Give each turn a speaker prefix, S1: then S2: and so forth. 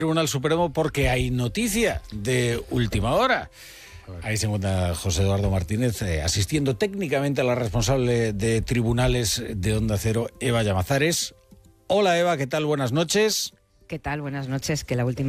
S1: Tribunal Supremo porque hay noticia de última hora. Ahí se encuentra José Eduardo Martínez asistiendo técnicamente a la responsable de tribunales de Onda Cero, Eva Llamazares. Hola Eva, ¿qué tal? Buenas noches.
S2: ¿Qué tal? Buenas noches. Que la última